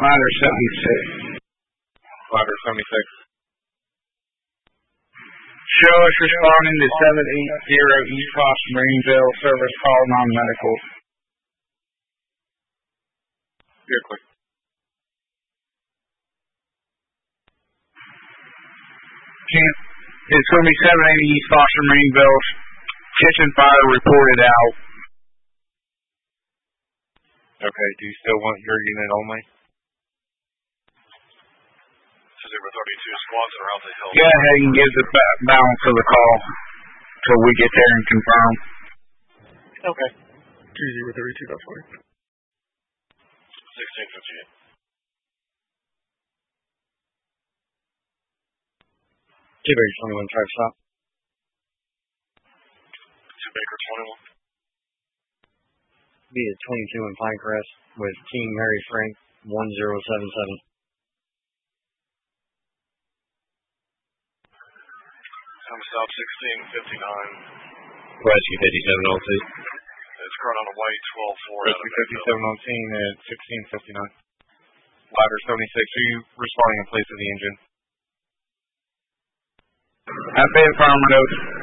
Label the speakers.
Speaker 1: Ladder 76.
Speaker 2: Ladder 76.
Speaker 1: Show us responding to 780 East Foster Greenville. Service call non-medical.
Speaker 2: Here, quick.
Speaker 1: It's going to be 780 East Foster Greenville. Kitchen fire reported out.
Speaker 2: Okay, do you still want your unit only?
Speaker 3: 032 squads are out the hill.
Speaker 1: Go ahead and give the balance of the call till we get there and confirm.
Speaker 2: Okay.
Speaker 4: 2032, that's fine.
Speaker 3: 1658.
Speaker 2: Baker 21, try to stop.
Speaker 3: 2 Baker 21.
Speaker 2: Be at 22 in Pinecrest with Team Mary Frank 1077.
Speaker 3: Come south 1659.
Speaker 2: Rescue 5702.
Speaker 3: It's current on a white 12-4.
Speaker 2: Rescue 5702 at 1659. Ladder 76, are you responding in place of the engine?
Speaker 1: I've been affirmative.